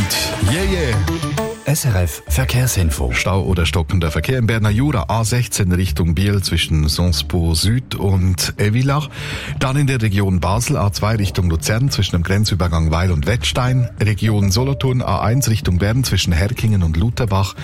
SRF Verkehrsinfo. Stau oder stockender Verkehr im Berner Jura, A16 Richtung Biel zwischen Sonspo Süd und Villach. Dann in der Region Basel, A2 Richtung Luzern zwischen dem Grenzübergang Weil und Wettstein. Region Solothurn, A1 Richtung Bern zwischen Herkingen und Lutherbach.